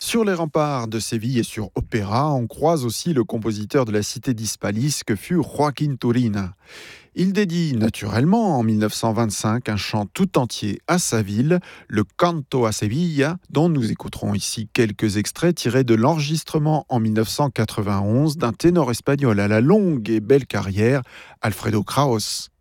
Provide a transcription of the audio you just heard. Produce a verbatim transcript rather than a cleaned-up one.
Sur les remparts de Séville et sur Opéra, on croise aussi le compositeur de la cité d'Hispalis que fut Joaquín Turina. Il dédie naturellement en mille neuf cent vingt-cinq un chant tout entier à sa ville, le Canto a Sevilla, dont nous écouterons ici quelques extraits tirés de l'enregistrement en mille neuf cent quatre-vingt-onze d'un ténor espagnol à la longue et belle carrière, Alfredo Kraus.